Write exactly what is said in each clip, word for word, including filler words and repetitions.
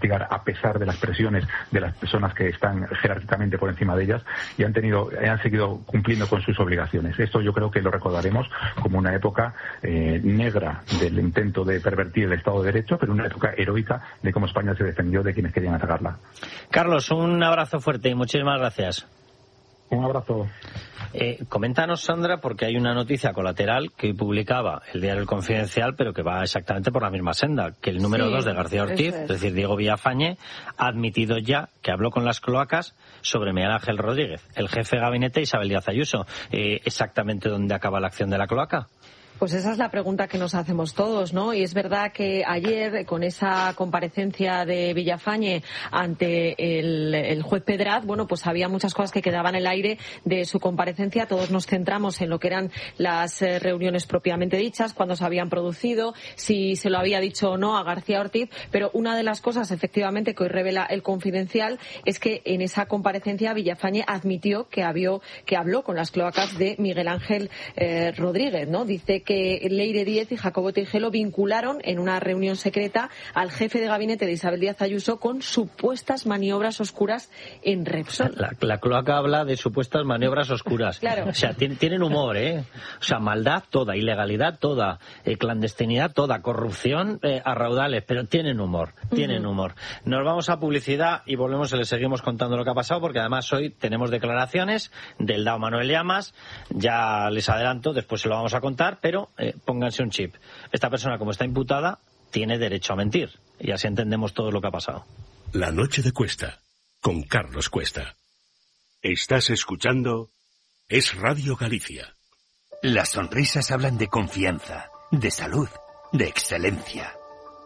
castigar a pesar de las presiones de las personas que están jerárquicamente por encima de ellas, y han tenido, han seguido cumpliendo con sus obligaciones. Esto yo creo que lo recordaremos como una época eh, negra del intento de pervertir el Estado de Derecho, pero una época heroica de cómo España se defendió de quienes querían atacarla. Carlos, un abrazo fuerte y muchísimas gracias. Un abrazo. Eh, coméntanos, Sandra, porque hay una noticia colateral que hoy publicaba el diario El Confidencial, pero que va exactamente por la misma senda, que el número dos sí, de García Ortiz, es. es decir, Diego Villafañe, ha admitido ya que habló con las cloacas sobre Miguel Ángel Rodríguez, el jefe de gabinete Isabel Díaz Ayuso. Eh, ¿Exactamente dónde acaba la acción de la cloaca? Pues esa es la pregunta que nos hacemos todos, ¿no? Y es verdad que ayer, con esa comparecencia de Villafañe ante el, el juez Pedraz, bueno, pues había muchas cosas que quedaban en el aire de su comparecencia. Todos nos centramos en lo que eran las eh, reuniones propiamente dichas, cuándo se habían producido, si se lo había dicho o no a García Ortiz. Pero una de las cosas, efectivamente, que hoy revela el Confidencial es que en esa comparecencia Villafañe admitió que, había, que habló con las cloacas de Miguel Ángel eh, Rodríguez, ¿no? Dice que Leire Díez y Jacobo Tejero vincularon en una reunión secreta al jefe de gabinete de Isabel Díaz Ayuso con supuestas maniobras oscuras en Repsol. La, la cloaca habla de supuestas maniobras oscuras. Claro. O sea, tienen, tienen humor, ¿eh? O sea, maldad toda, ilegalidad toda, eh, clandestinidad toda, corrupción eh, a raudales, pero tienen humor, tienen uh-huh. humor. Nos vamos a publicidad y volvemos y les seguimos contando lo que ha pasado, porque además hoy tenemos declaraciones del D A O Manuel Llamas. Ya les adelanto, después se lo vamos a contar, pero Pero eh, pónganse un chip. Esta persona, como está imputada, tiene derecho a mentir. Y así entendemos todo lo que ha pasado. La noche de Cuesta, con Carlos Cuesta. Estás escuchando Es Radio Galicia. Las sonrisas hablan de confianza, de salud, de excelencia.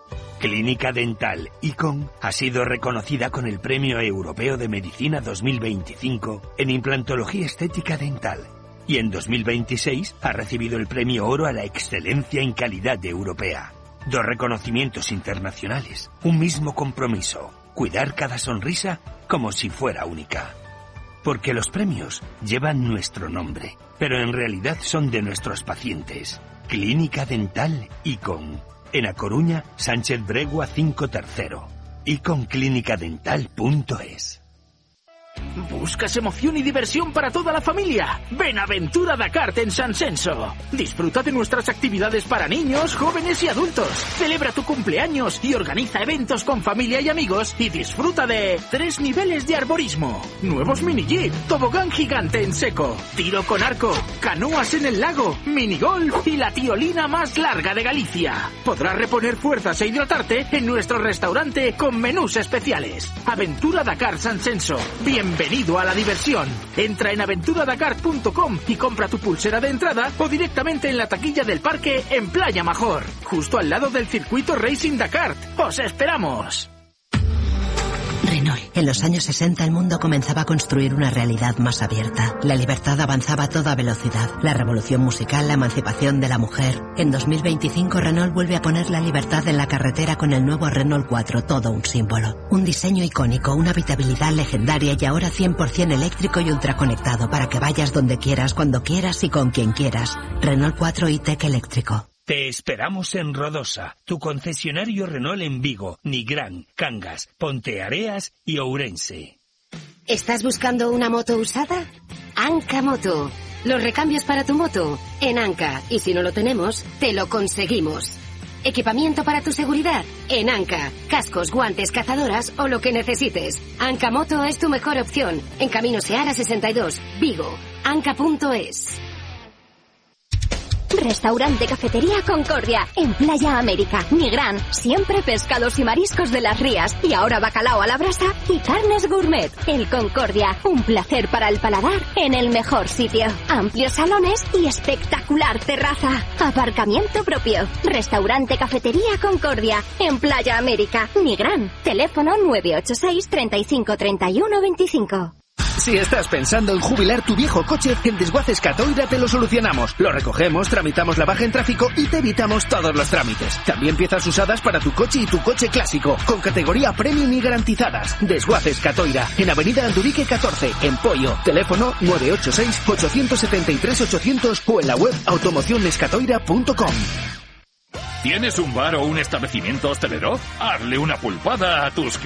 Clínica Dental Icon ha sido reconocida con el Premio Europeo de Medicina dos mil veinticinco en implantología estética dental. Y en dos mil veintiséis ha recibido el Premio Oro a la Excelencia en Calidad Europea. Dos reconocimientos internacionales, un mismo compromiso, cuidar cada sonrisa como si fuera única. Porque los premios llevan nuestro nombre, pero en realidad son de nuestros pacientes. Clínica Dental Icon. En A Coruña, Sánchez Bregua cinco tercero. icon clínica dental punto es. ¿Buscas emoción y diversión para toda la familia? Ven a Aventura Dakar en San Censo. Disfruta de nuestras actividades para niños, jóvenes y adultos. Celebra tu cumpleaños y organiza eventos con familia y amigos y disfruta de tres niveles de arborismo, nuevos mini jeep, tobogán gigante en seco, tiro con arco, canoas en el lago, minigolf y la tiolina más larga de Galicia. Podrás reponer fuerzas e hidratarte en nuestro restaurante con menús especiales. Aventura Dakar San Censo. Bien Bienvenido a la diversión. Entra en aventura dakar punto com y compra tu pulsera de entrada o directamente en la taquilla del parque en Playa Major, justo al lado del circuito Racing Dakar. ¡Os esperamos! Renault. En los años sesenta el mundo comenzaba a construir una realidad más abierta. La libertad avanzaba a toda velocidad. La revolución musical, la emancipación de la mujer. En dos mil veinticinco Renault vuelve a poner la libertad en la carretera con el nuevo Renault cuatro, todo un símbolo. Un diseño icónico, una habitabilidad legendaria y ahora cien por ciento eléctrico y ultraconectado para que vayas donde quieras, cuando quieras y con quien quieras. Renault cuatro e-Tech eléctrico. Te esperamos en Rodosa, tu concesionario Renault en Vigo, Nigrán, Cangas, Ponteareas y Ourense. ¿Estás buscando una moto usada? Anca Moto. Los recambios para tu moto en Anca. Y si no lo tenemos, te lo conseguimos. Equipamiento para tu seguridad en Anca. Cascos, guantes, cazadoras o lo que necesites. Anca Moto es tu mejor opción. En Camino Seara sesenta y dos, Vigo. Anca punto es. Restaurante Cafetería Concordia, en Playa América, Nigrán, siempre pescados y mariscos de las rías, y ahora bacalao a la brasa y carnes gourmet. El Concordia, un placer para el paladar en el mejor sitio. Amplios salones y espectacular terraza. Aparcamiento propio. Restaurante Cafetería Concordia, en Playa América, Nigrán. Teléfono nueve ocho seis, treinta y cinco, treinta y uno, veinticinco. Si estás pensando en jubilar tu viejo coche, en Desguaces Catoira te lo solucionamos. Lo recogemos, tramitamos la baja en tráfico y te evitamos todos los trámites. También piezas usadas para tu coche y tu coche clásico, con categoría premium y garantizadas. Desguaces Catoira, en Avenida Andurique catorce, en Poio. Teléfono nueve ocho seis, ocho siete tres, ochocientos o en la web automociones catoira punto com. ¿Tienes un bar o un establecimiento hostelero? Hazle una pulpada a tus